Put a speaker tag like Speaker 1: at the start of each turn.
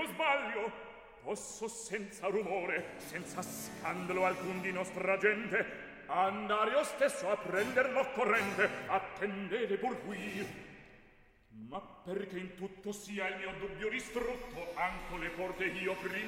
Speaker 1: io sbaglio? Posso senza rumore, senza scandalo alcun di nostra gente, andare io stesso a prender l'occorrente. Attendete pur qui. Ma perché in tutto sia il mio dubbio distrutto, anco le porte io prima